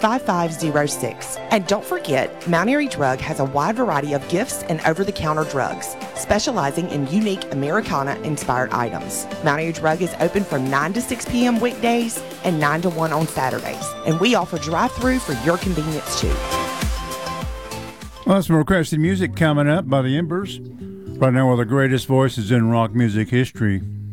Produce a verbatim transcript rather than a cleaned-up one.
five five zero six. And don't forget, Mount Airy Drug has a wide variety of gifts and over-the-counter drugs, specializing in unique Americana-inspired items. Mount Airy Drug is open from nine to six p.m. weekdays and nine to one on Saturdays. And we offer drive-through for your convenience, too. Well, some requested music coming up by the Embers. Right now, one of the greatest voices in rock music history.